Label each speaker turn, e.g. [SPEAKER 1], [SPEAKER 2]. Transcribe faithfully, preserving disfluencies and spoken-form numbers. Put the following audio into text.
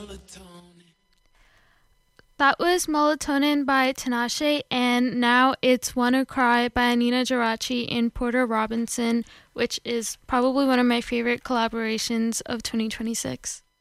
[SPEAKER 1] That was Melatonin by Tinashe, and now it's Wanna Cry by Nina Geraci and Porter Robinson, which is probably one of my favorite collaborations of twenty twenty-six.